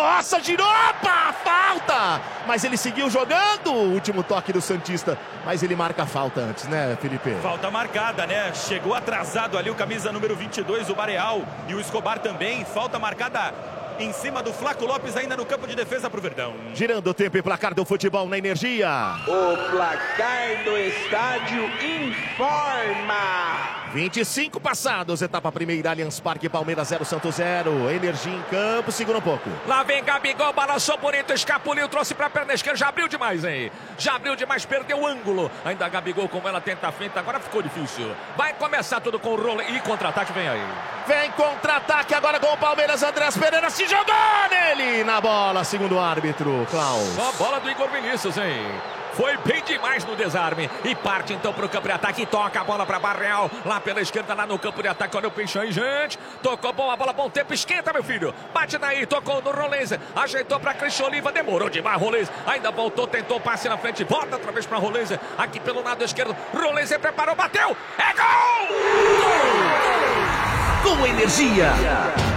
Nossa, girou! Opa, falta! Mas ele seguiu jogando. O último toque do Santista. Mas ele marca a falta antes, né, Felipe? Falta marcada, né? Chegou atrasado ali o camisa número 22, o Bareal. E o Escobar também. Falta marcada em cima do Flaco Lopes, ainda no campo de defesa para o Verdão. Girando o tempo e placar do futebol na Energia. O placar do estádio informa. 25 passados, etapa primeira, Allianz Parque, Palmeiras 0, Santos 0. Energia em campo, segura um pouco. Lá vem Gabigol, balançou bonito, escapuliu, trouxe pra perna esquerda, já abriu demais, hein? Já abriu demais, perdeu o ângulo. Ainda Gabigol, como ela tenta a frente, agora ficou difícil. Vai começar tudo com o rolo e contra-ataque vem aí. Vem contra-ataque agora com o Palmeiras, Andrés Pereira se jogou nele na bola, segundo o árbitro, Klaus. Só bola do Igor Vinícius, hein? Foi bem demais no desarme. E parte então pro campo de ataque. E toca a bola pra Barreal. Lá pela esquerda, lá no campo de ataque. Olha o peixe aí, gente. Tocou boa bola, bom tempo. Esquenta, meu filho. Bate daí, tocou no Rolense. Ajeitou pra Cristian Oliva. Demorou demais, Rolense. Ainda voltou, tentou passe na frente. Volta outra vez pra Rolense. Aqui pelo lado esquerdo. Rolense preparou, bateu. É gol! Com Energia.